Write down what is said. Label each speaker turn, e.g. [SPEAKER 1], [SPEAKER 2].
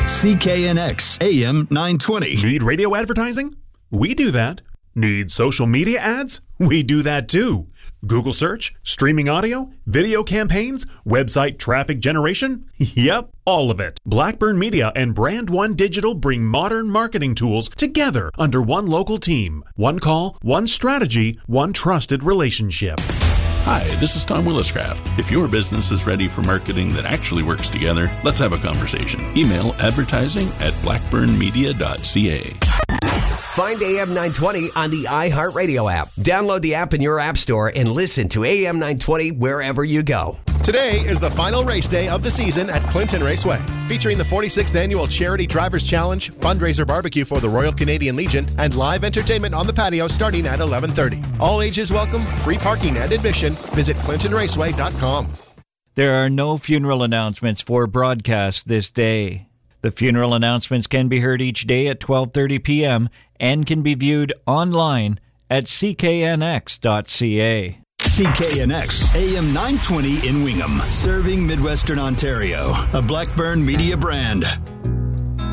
[SPEAKER 1] CKNX AM 920.
[SPEAKER 2] Need radio advertising? We do that. Need social media ads? We do that too. Google search, streaming audio, video campaigns, website traffic generation? Yep, all of it. Blackburn Media and Brand One Digital bring modern marketing tools together under one local team. One call, one strategy, one trusted relationship.
[SPEAKER 3] Hi, this is Tom Williscraft. If your business is ready for marketing that actually works together, let's have a conversation. Email advertising@blackburnmedia.ca.
[SPEAKER 4] Find AM 920 on the iHeartRadio app. Download the app in your app store and listen to AM 920 wherever you go.
[SPEAKER 5] Today is the final race day of the season at Clinton Raceway, featuring the 46th Annual Charity Drivers Challenge, fundraiser barbecue for the Royal Canadian Legion, and live entertainment on the patio starting at 11:30. All ages welcome, free parking and admission. Visit ClintonRaceway.com.
[SPEAKER 6] There are no funeral announcements for broadcast this day. The funeral announcements can be heard each day at 12:30 p.m. and can be viewed online at cknx.ca.
[SPEAKER 1] CKNX AM 920 in Wingham, serving Midwestern Ontario, a Blackburn Media brand.